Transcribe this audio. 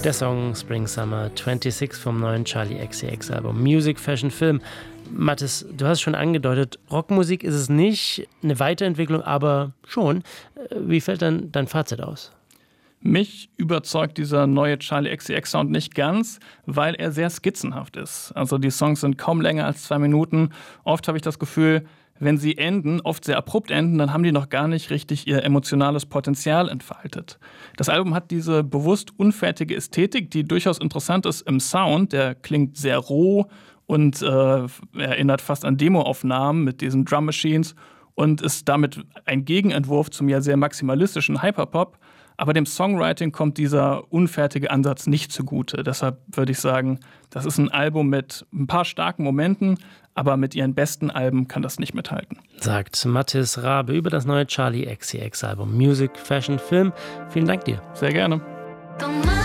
Der Song Spring Summer 26 vom neuen Charli XCX Album Music, Fashion, Film. Mathis, du hast schon angedeutet, Rockmusik ist es nicht, eine Weiterentwicklung aber schon. Wie fällt dann dein Fazit aus? Mich überzeugt dieser neue Charli XCX Sound nicht ganz, weil er sehr skizzenhaft ist. Also die Songs sind kaum länger als 2 Minuten. Oft habe ich das Gefühl, wenn sie enden, oft sehr abrupt enden, dann haben die noch gar nicht richtig ihr emotionales Potenzial entfaltet. Das Album hat diese bewusst unfertige Ästhetik, die durchaus interessant ist im Sound. Der klingt sehr roh und erinnert fast an Demoaufnahmen mit diesen Drum Machines und ist damit ein Gegenentwurf zum ja sehr maximalistischen Hyperpop. Aber dem Songwriting kommt dieser unfertige Ansatz nicht zugute. Deshalb würde ich sagen, das ist ein Album mit ein paar starken Momenten, aber mit ihren besten Alben kann das nicht mithalten. Sagt Mathis Rabe über das neue Charli XCX Album Music, Fashion, Film. Vielen Dank dir. Sehr gerne.